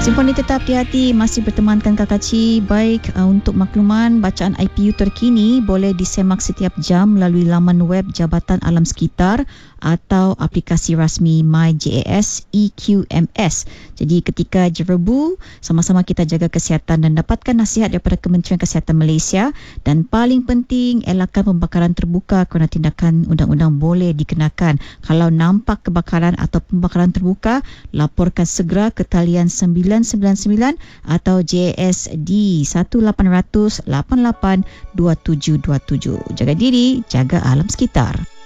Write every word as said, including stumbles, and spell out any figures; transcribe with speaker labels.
Speaker 1: Simponi tetap hati-hati masih bertemankan Kakak Ci. Baik, uh, untuk makluman bacaan I P U terkini boleh disemak setiap jam melalui laman web Jabatan Alam Sekitar atau aplikasi rasmi My J A S E Q M S. Jadi ketika jerebu, sama-sama kita jaga kesihatan dan dapatkan nasihat daripada Kementerian Kesihatan Malaysia. Dan paling penting, elakkan pembakaran terbuka kerana tindakan undang-undang boleh dikenakan. Kalau nampak kebakaran atau pembakaran terbuka, laporkan segera ke talian sembilan sembilan sembilan atau J A S D one eight zero zero lapan lapan dua tujuh dua tujuh. Jaga diri, jaga alam sekitar.